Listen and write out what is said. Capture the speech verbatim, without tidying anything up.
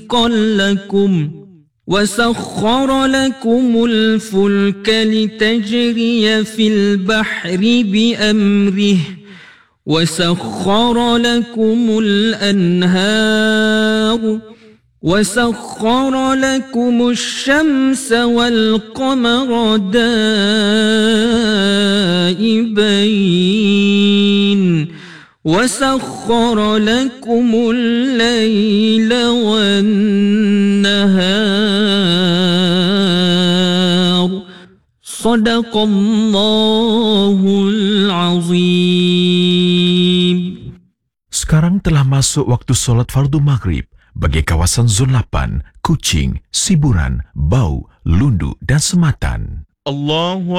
رزقا لكم وسخر لكم الفلك لتجري في البحر بأمره وسخر لكم الأنهار وسخر لكم الشمس والقمر دائبين وسخر لكم الليل والنهار صدق الله العظيم. Sekarang telah masuk waktu solat fardu maghrib bagi kawasan zon lapan, Kuching, Siburan, Bau, Lundu dan Sematan. Allahu